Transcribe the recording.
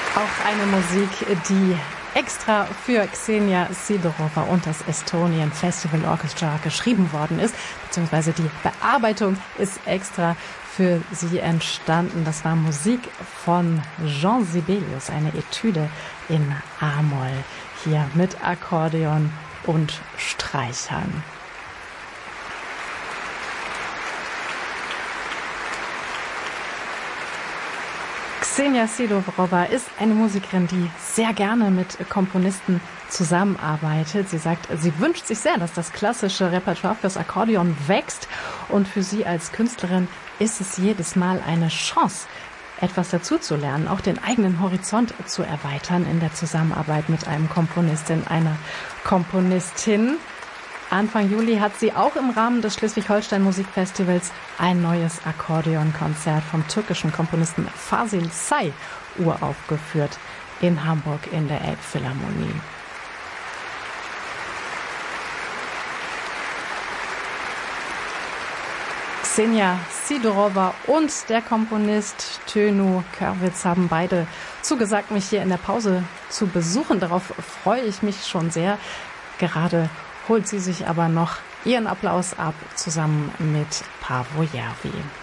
Auch eine Musik, die extra für Ksenia Sidorova und das Estonian Festival Orchestra geschrieben worden ist, beziehungsweise die Bearbeitung ist extra für sie entstanden. Das war Musik von Jean Sibelius, eine Etüde in A-Moll, hier mit Akkordeon und Streichern. Ksenia Sidorova ist eine Musikerin, die sehr gerne mit Komponisten zusammenarbeitet. Sie sagt, sie wünscht sich sehr, dass das klassische Repertoire fürs Akkordeon wächst. Und für sie als Künstlerin ist es jedes Mal eine Chance, etwas dazuzulernen, auch den eigenen Horizont zu erweitern in der Zusammenarbeit mit einem Komponistin, einer Komponistin. Anfang Juli hat sie auch im Rahmen des Schleswig-Holstein-Musikfestivals ein neues Akkordeonkonzert vom türkischen Komponisten Fasil Say uraufgeführt in Hamburg in der Elbphilharmonie. Ksenia Sidorova und der Komponist Tönu Körwitz haben beide zugesagt, mich hier in der Pause zu besuchen. Darauf freue ich mich schon sehr. Gerade holt sie sich aber noch ihren Applaus ab, zusammen mit Paavo Järvi.